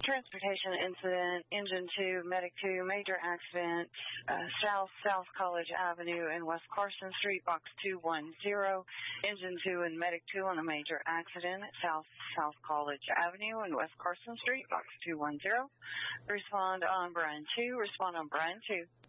Transportation incident, engine 2, medic 2, major accident, South College Avenue and West Carson Street, box 210. Engine 2 and medic 2 on a major accident at South College Avenue and West Carson Street, box 210. Respond on Bryan 2.